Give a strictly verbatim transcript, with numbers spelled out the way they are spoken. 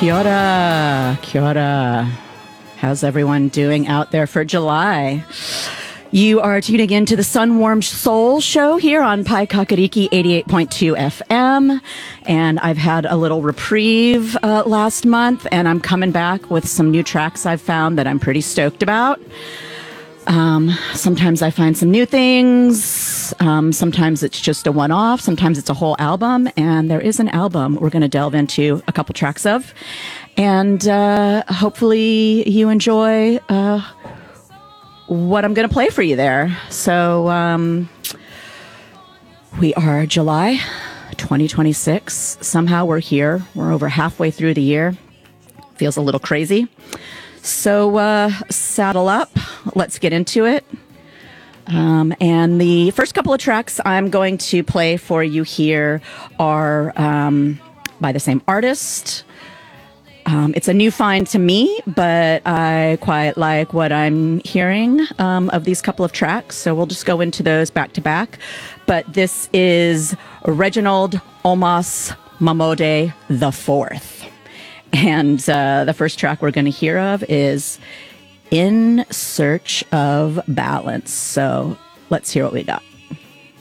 Kia ora, kia ora. How's everyone doing out there for July? You are tuning in to the Sun-Warmed Soul show here on Pai Kakariki eighty-eight point two F M. And I've had a little reprieve uh, last month, and I'm coming back with some new tracks I've found that I'm pretty stoked about. Um, sometimes I find some new things. Um, sometimes it's just a one-off. Sometimes it's a whole album. And there is an album we're going to delve into a couple tracks of. And uh, hopefully you enjoy uh, what I'm going to play for you there. So um, we are July twenty twenty-six. Somehow we're here. We're over halfway through the year. Feels a little crazy. So uh, saddle up. Let's get into it. Um, and the first couple of tracks I'm going to play for you here are um, by the same artist. Um, it's a new find to me, but I quite like what I'm hearing um, of these couple of tracks. So we'll just go into those back to back. But this is Reginald Omas Mamode the Fourth. And uh, the first track we're going to hear of is In Search of Balance. So let's hear what we got.